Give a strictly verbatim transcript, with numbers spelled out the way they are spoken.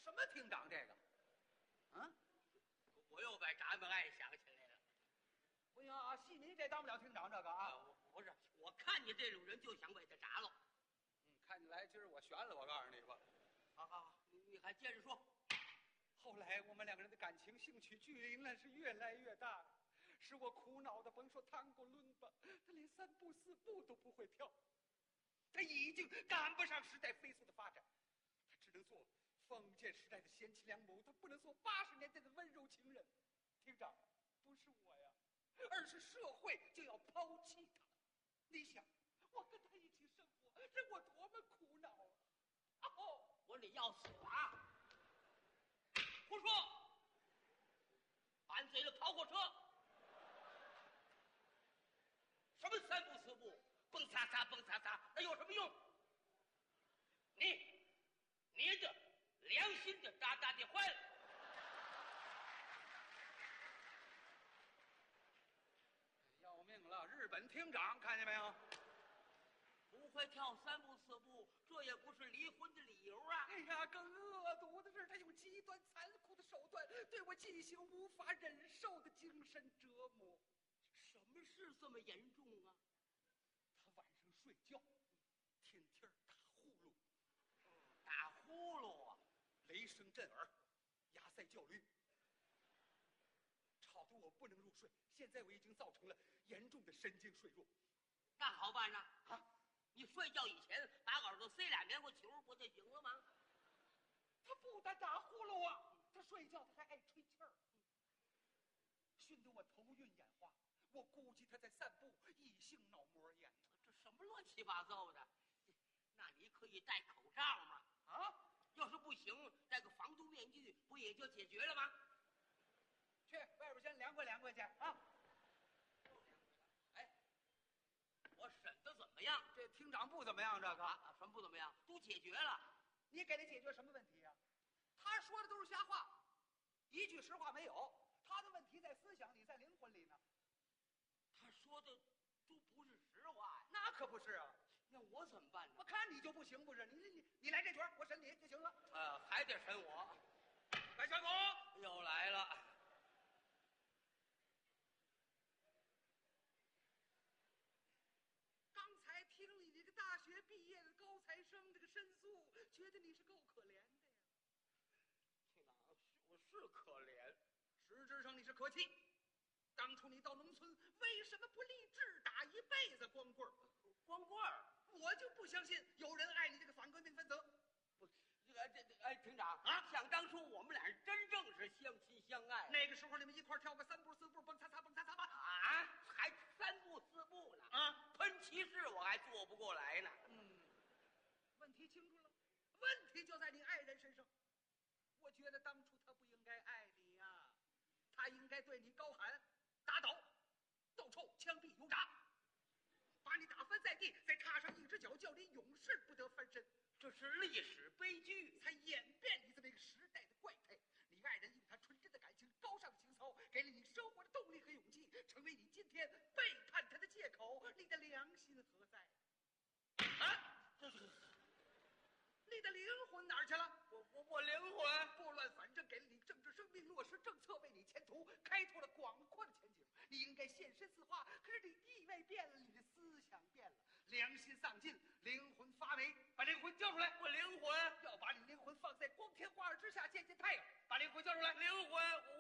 什么厅长这个？啊， 我又把闸门爱想起来了。 不行啊，戏迷这当不了厅长这个啊。 我不是，我看见这种人就想把他闸了。 嗯，看起来今儿我悬了，我告诉你吧。 好好好，你你还接着说。 后来我们两个人的感情兴趣距离那是越来越大，使我苦恼的甭说tango伦巴，他连三步四步都不会跳，他已经赶不上时代飞速的发展，他只能做封建时代的贤妻良母，他不能做八十年代的温柔情人。厅长，不是我呀，而是社会就要抛弃他。你想，我跟他一起生活，这我多么苦恼啊！哦， 我你要死啊！胡说！拌嘴了跑火车，什么三步四步，蹦擦擦蹦擦擦，那有什么用？你捏着良心的大大的坏了。 要命了！日本厅长看见没有？ 不会跳三步四步，这也不是离婚的理由啊！ 哎呀，更恶毒的是，他用极端残酷的手段对我进行无法忍受的精神折磨。 什么事这么严重啊？ 他晚上睡觉，天天打呼噜， 打呼噜啊， 雷声震耳，牙塞叫驴，吵得我不能入睡。现在我已经造成了严重的神经衰弱。 那好办呐！ 啊， 你睡觉以前把耳朵塞俩棉花球，不就行了吗？ 他不但打呼噜啊，他睡觉他还爱吹气儿，熏得我头晕眼花。我估计他在散步，异性脑膜炎。 这什么乱七八糟的？那你可以戴口罩吗？ 啊， 要是不行，戴个防毒面具，不也就解决了吗？ 去外边先凉快凉快去啊！ 哎，我审的怎么样？ 这厅长不怎么样，这个啊，什么不怎么样？都解决了。 你给他解决什么问题呀、啊？他说的都是瞎话，一句实话没有。他的问题在思想里，在灵魂里呢。 他说的都不是实话呀。 那可不是啊。 那我怎么办呢？ 我看你就不行，不是？你你你来这局，我审你就行了。 呃，还得审我。 白小狗又来了。 刚才听了你这个大学毕业的高材生这个申诉，觉得你是够可怜的呀。 厅长，我是可怜， 实质上你是可气。当初你到农村，为什么不立志打一辈子光棍儿？ 光棍儿， 我就不相信有人爱你这个反革命分子。 不，这个这哎，厅长啊， 想当初我们俩人真正是相亲相爱， 那个时候你们一块跳个三步四步，蹦擦擦蹦擦擦吧。 啊，还三步四步呢。 啊， 喷骑士我还做不过来呢。 嗯，问题清楚了，问题就在你爱人身上。我觉得当初他不应该爱你呀、啊，他应该对你高喊打倒、斗臭、枪毙、油炸，把你打翻在地，再踏上一只脚，叫你永世不得翻身。 这是历史悲剧， 才演变你这么一个时代的怪胎。你爱人用他纯真的感情、高尚的情操，给了你生活的动力和勇气，成为你今天背叛他的借口。你的良心何在？啊， 这是你的灵魂哪儿去了？ 我我我灵魂拨乱反正，给了你政治生命，落实政策，为你前途开拓了广阔的前景。你应该现身四化，可是你地位变了，你的思想变了，良心丧尽，灵魂发霉。把灵魂交出来！ 我灵魂要把你灵魂放在光天化日之下见见太阳。把灵魂交出来！ 灵魂